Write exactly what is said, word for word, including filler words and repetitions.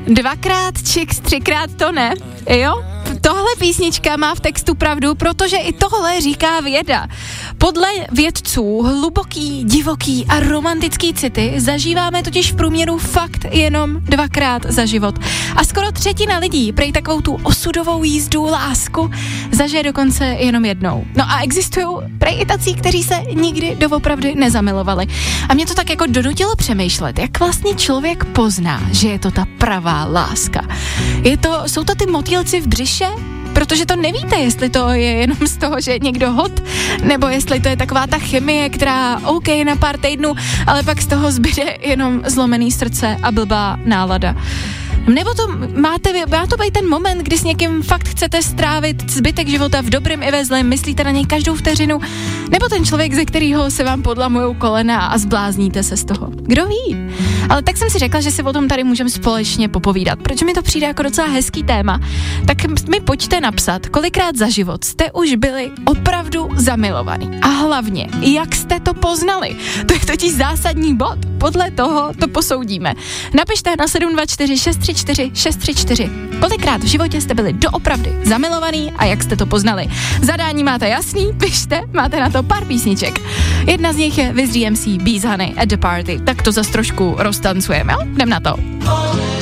Dvakrát čiks, třikrát to ne, jo? Tohle písnička má v textu pravdu, protože i tohle říká věda. Podle vědců hluboký, divoký a romantický city zažíváme totiž v průměru fakt jenom dvakrát za život. A skoro třetina lidí prej takovou tu osudovou jízdu, lásku zažije dokonce jenom jednou. No a existují prej i tací, kteří se nikdy doopravdy nezamilovali. A mě to tak jako donutilo přemýšlet, jak vlastně člověk pozná, že je to ta pravá láska. Je to, jsou to ty motýlci v břiše? Protože to nevíte, jestli to je jenom z toho, že je někdo hot, nebo jestli to je taková ta chemie, která OK na pár týdnů, ale pak z toho zbyde jenom zlomený srdce a blbá nálada. Nebo to máte, má to být ten moment, kdy s někým fakt chcete strávit zbytek života v dobrým i ve zlém, myslíte na něj každou vteřinu, nebo ten člověk, ze kterého se vám podlamujou kolena a zblázníte se z toho. Kdo ví? Ale tak jsem si řekla, že si o tom tady můžeme společně popovídat, protože mi to přijde jako docela hezký téma. Tak mi pojďte napsat, kolikrát za život jste už byli opravdu zamilovaní. A hlavně, jak jste to poznali. To je totiž zásadní bod. Podle toho to posoudíme. Napište na sedm dva čtyři šest tři čtyři šest tři čtyři. Kolikrát v životě jste byli doopravdy zamilovaný a jak jste to poznali. Zadání máte jasný, pište, máte na to pár písniček. Jedna z nich je Wiz D M C Bees Honey at the Party. Tak to zas trošku roztancujeme, jo? Jdem na to.